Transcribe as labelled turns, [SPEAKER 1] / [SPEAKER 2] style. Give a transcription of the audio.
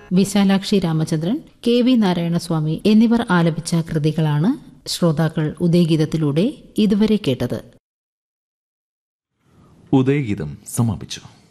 [SPEAKER 1] Vishalakshi Ramachandran, KV Narayanaswamy എന്നിവർ ആലപിച്ച കൃതികളാണ് ശ്രോതാക്കൾ ഉദയഗീതത്തിലൂടെ ഇതുവരെ കേട്ടത്.
[SPEAKER 2] ഉദയഗീതം സമാപിച്ചു.